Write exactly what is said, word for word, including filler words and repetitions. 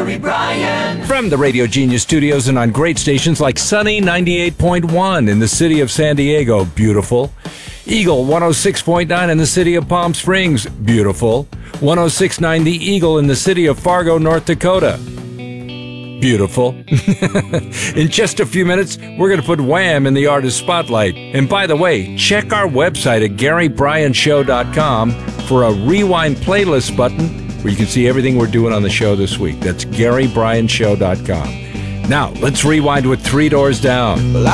Gary Bryan. From the Radio Genius studios and on great stations like Sunny ninety-eight point one in the city of San Diego, beautiful. Eagle one oh six point nine in the city of Palm Springs, beautiful. one oh six point nine The Eagle in the city of Fargo, North Dakota. Beautiful. In just a few minutes, we're going to put Wham in the artist spotlight. And by the way, check our website at gary bryan show dot com for a rewind playlist button where you can see everything we're doing on the show this week. That's gary bryan show dot com. Now, let's rewind with Three Doors Down. Well,